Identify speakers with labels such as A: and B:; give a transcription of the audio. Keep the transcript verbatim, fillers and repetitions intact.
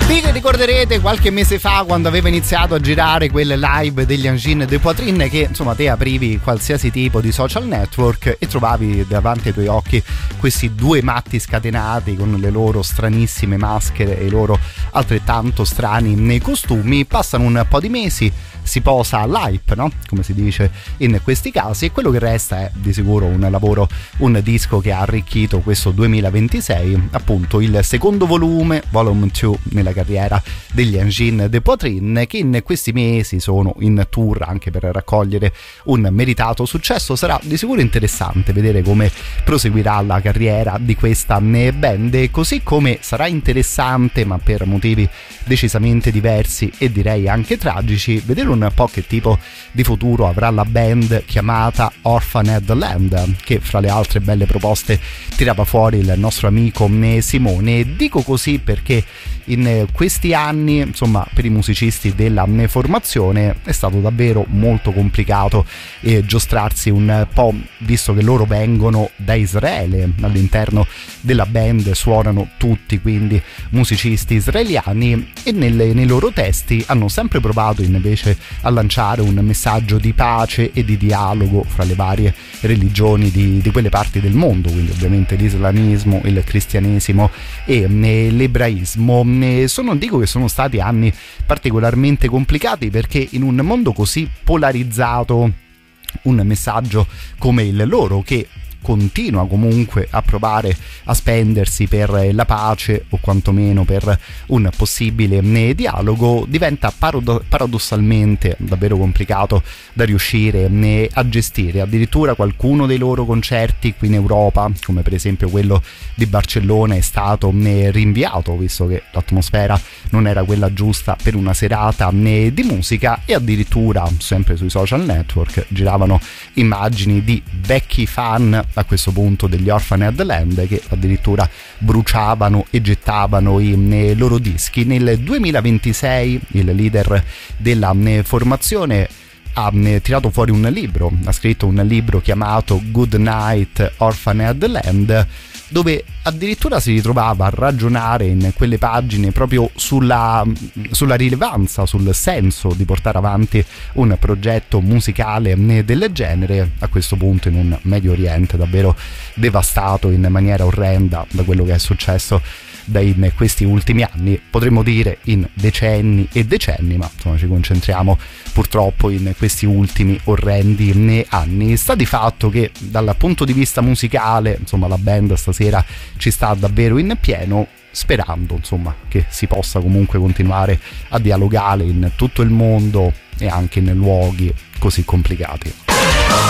A: Vi ricorderete qualche mese fa quando aveva iniziato a girare quel live degli Engine de Poitrine, che insomma te aprivi qualsiasi tipo di social network e trovavi davanti ai tuoi occhi questi due matti scatenati con le loro stranissime maschere e i loro altrettanto strani nei costumi. Passano un po' di mesi, si posa all'hype, no? Come si dice in questi casi, e quello che resta è di sicuro un lavoro, un disco che ha arricchito questo duemilaventisei, appunto il secondo volume, Volume due, nella carriera degli Engine de Poitrine, che in questi mesi sono in tour anche per raccogliere un meritato successo. Sarà di sicuro interessante vedere come proseguirà la carriera di questa band, così come sarà interessante, ma per motivi decisamente diversi e direi anche tragici, vedere un po' che tipo di futuro avrà la band chiamata Orphaned Land, che fra le altre belle proposte tirava fuori il nostro amico Simone. Dico così perché in questi anni, insomma, per i musicisti della formazione è stato davvero molto complicato eh, giostrarsi un po', visto che loro vengono da Israele. All'interno della band suonano tutti quindi musicisti israeliani e nelle, nei loro testi hanno sempre provato invece a lanciare un messaggio di pace e di dialogo fra le varie religioni di, di quelle parti del mondo, quindi ovviamente l'islamismo, il cristianesimo e eh, l'ebraismo. Eh, sono, dico che sono stati anni particolarmente complicati perché in un mondo così polarizzato un messaggio come il loro, che continua comunque a provare a spendersi per la pace o quantomeno per un possibile dialogo, diventa parod- paradossalmente davvero complicato da riuscire a gestire. Addirittura qualcuno dei loro concerti qui in Europa, come per esempio quello di Barcellona, è stato rinviato visto che l'atmosfera non era quella giusta per una serata di musica, e addirittura sempre sui social network giravano immagini di vecchi fan a questo punto degli Orphaned Land che addirittura bruciavano e gettavano i, i loro dischi. Nel duemilaventisei il leader della formazione ha tirato fuori un libro, ha scritto un libro chiamato Good Night Orphaned Land, dove addirittura si ritrovava a ragionare in quelle pagine proprio sulla, sulla rilevanza, sul senso di portare avanti un progetto musicale del genere, a questo punto in un Medio Oriente davvero devastato in maniera orrenda da quello che è successo in questi ultimi anni, potremmo dire in decenni e decenni, ma insomma ci concentriamo purtroppo in questi ultimi orrendi anni. Sta di fatto che dal punto di vista musicale, insomma, la band stasera ci sta davvero in pieno, sperando insomma che si possa comunque continuare a dialogare in tutto il mondo e anche in luoghi così complicati.